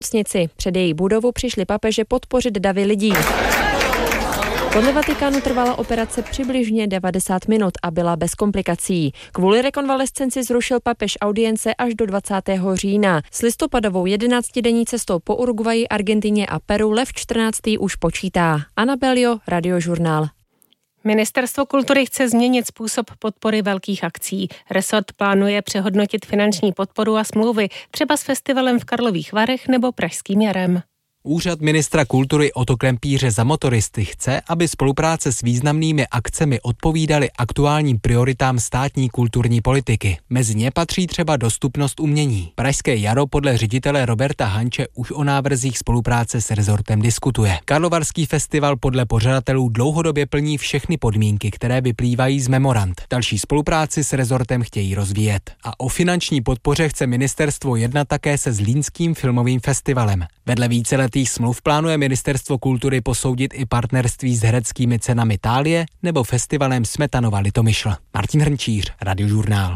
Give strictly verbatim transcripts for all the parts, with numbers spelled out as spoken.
nemocnici. Před její budovu přišli papeže podpořit davy lidí. Podle Vatikánu trvala operace přibližně devadesát minut a byla bez komplikací. Kvůli rekonvalescenci zrušil papež audience až do dvacátého října. S listopadovou jedenáctidenní cestou po Uruguayi, Argentině a Peru Lev čtrnáctý už počítá. Anabelio, Radiožurnál. Ministerstvo kultury chce změnit způsob podpory velkých akcí. Resort plánuje přehodnotit finanční podporu a smlouvy, třeba s festivalem v Karlových Varech nebo Pražským jarem. Úřad ministra kultury Otto Klempíře za motoristy chce, aby spolupráce s významnými akcemi odpovídaly aktuálním prioritám státní kulturní politiky. Mezi ně patří třeba dostupnost umění. Pražské jaro podle ředitele Roberta Hanče už o návrzích spolupráce s rezortem diskutuje. Karlovarský festival podle pořadatelů dlouhodobě plní všechny podmínky, které vyplývají z memorand. Další spolupráci s rezortem chtějí rozvíjet. A o finanční podpoře chce ministerstvo jednat také se Zlínským filmovým festivalem. Vedle víceletých smluv plánuje ministerstvo kultury posoudit i partnerství s hereckými cenami Thálie nebo festivalem Smetanova Litomyšl. Martin Hrnčíř, Radiožurnál.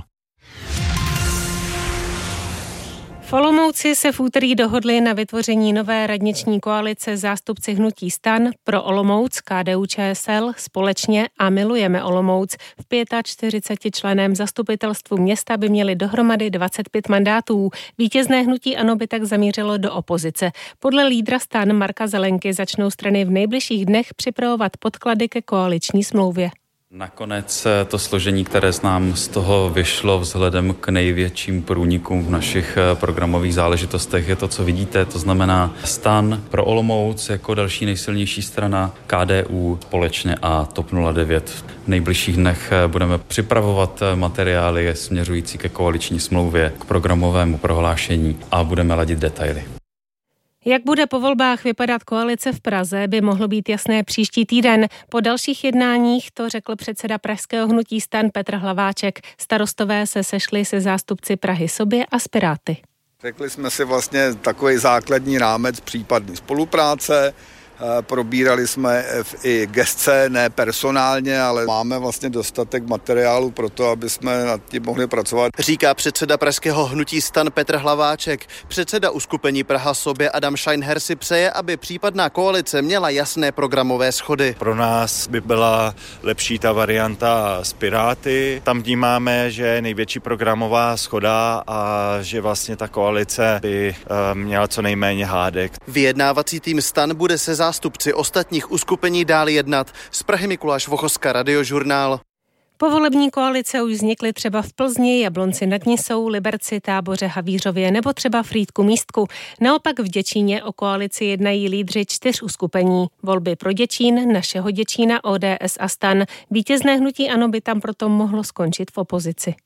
V Olomouci se v úterý dohodli na vytvoření nové radniční koalice zástupci hnutí STAN pro Olomouc, K D U Č S L, Společně a Milujeme Olomouc. V čtyřicetičlenném zastupitelstvu města by měli dohromady dvacet pět mandátů. Vítězné hnutí ANO by tak zamířilo do opozice. Podle lídra STAN Marka Zelenky začnou strany v nejbližších dnech připravovat podklady ke koaliční smlouvě. Nakonec to složení, které z nám z toho vyšlo vzhledem k největším průnikům v našich programových záležitostech, je to, co vidíte, to znamená STAN pro Olomouc jako další nejsilnější strana, K D U, Společně a TOP nula devět. V nejbližších dnech budeme připravovat materiály směřující ke koaliční smlouvě, k programovému prohlášení a budeme ladit detaily. Jak bude po volbách vypadat koalice v Praze, by mohlo být jasné příští týden. Po dalších jednáních to řekl předseda pražského hnutí STAN Petr Hlaváček. Starostové se sešli se zástupci Prahy sobě a s Piráty. Řekli jsme si vlastně takový základní rámec případné spolupráce. Probírali jsme i gesce, ne personálně, ale máme vlastně dostatek materiálu pro to, aby jsme nad tím mohli pracovat. Říká předseda pražského hnutí STAN Petr Hlaváček. Předseda uskupení Praha sobě Adam Scheinher si přeje, aby případná koalice měla jasné programové schody. Pro nás by byla lepší ta varianta s Piráty. Tam vnímáme, že je největší programová schoda a že vlastně ta koalice by měla co nejméně hádek. Vyjednávací tým STAN bude se zástupci ostatních uskupení dál jednat. Z Prahy Mikuláš Vochoska, Radiožurnál. Povolební koalice už vznikly třeba v Plzni, Jablonci nad Nisou, Liberci, Táboře, Havířově nebo třeba Frýdku Místku. Naopak v Děčíně o koalici jednají lídři čtyř uskupení. Volby pro Děčín, Našeho Děčína, O D S a STAN. Vítězné hnutí ANO by tam proto mohlo skončit v opozici.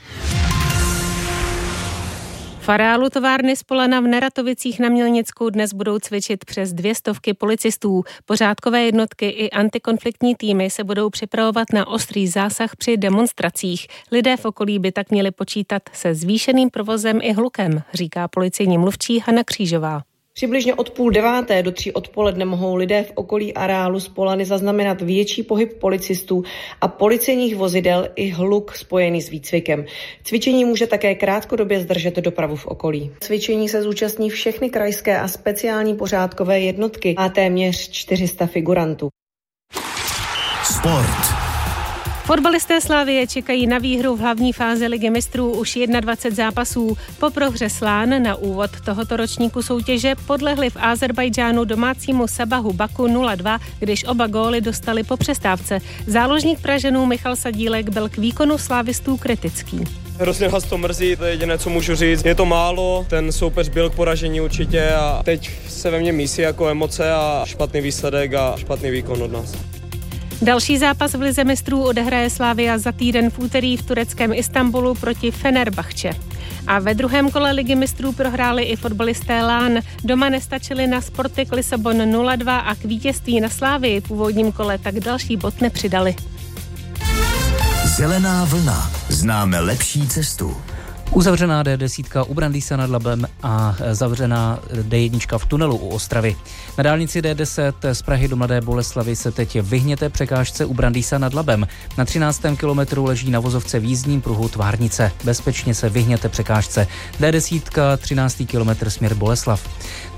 V areálu továrny Spolana v Neratovicích na Mělnicku dnes budou cvičit přes dvě stovky policistů. Pořádkové jednotky i antikonfliktní týmy se budou připravovat na ostrý zásah při demonstracích. Lidé v okolí by tak měli počítat se zvýšeným provozem i hlukem, říká policejní mluvčí Hana Křížová. Přibližně od půl deváté do tří odpoledne mohou lidé v okolí areálu Spolany zaznamenat větší pohyb policistů a policejních vozidel i hluk spojený s výcvikem. Cvičení může také krátkodobě zdržet dopravu v okolí. Cvičení se zúčastní všechny krajské a speciální pořádkové jednotky a téměř čtyři sta figurantů. Sport. Fotbalisté Slavie čekají na výhru v hlavní fázi Ligy mistrů už dvacet jedna zápasů. Po prohře Slán na úvod tohoto ročníku soutěže podlehli v Azerbajdžánu domácímu Sabahu Baku nula dva, když oba góly dostali po přestávce. Záložník Pražanů Michal Sadílek byl k výkonu slávistů kritický. Hrozně vás to mrzí, to je jediné, co můžu říct. Je to málo, ten soupeř byl k poražení určitě a teď se ve mně mísí jako emoce a špatný výsledek a špatný výkon od nás. Další zápas v Lize mistrů odehraje Slavia za týden v úterý v tureckém Istanbulu proti Fenerbahče. A ve druhém kole Ligy mistrů prohráli i fotbalisté Lán. Doma nestačili na Sporting Lisabon nula dva a k vítězství na Slavii v úvodním kole tak další bod nepřidali. Zelená vlna. Známe lepší cestu. Uzavřená D deset u Brandýsa nad Labem a zavřená D jedna v tunelu u Ostravy. Na dálnici D deset z Prahy do Mladé Boleslavi se teď vyhněte překážce u Brandýsa nad Labem. Na třináctém kilometru leží na vozovce v jízdním pruhu Tvárnice. Bezpečně se vyhněte překážce. D deset třináctý kilometr směr Boleslav.